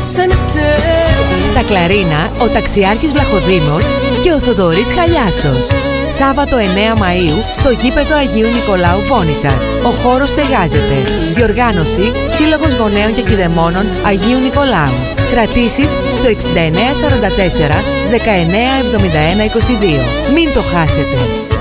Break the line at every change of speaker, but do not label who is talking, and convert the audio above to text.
Στα κλαρίνα, ο ταξιάρχης Βλαχοδήμος και ο Θοδωρής Χαλιάσος. Σάββατο 9 Μαΐου στο γήπεδο Αγίου Νικολάου Βόνιτσας. Ο χώρος στεγάζεται. Διοργάνωση Σύλλογος Γονέων και Κηδεμόνων Αγίου Νικολάου. Κρατήσεις στο 6944 1971 22. Μην το χάσετε.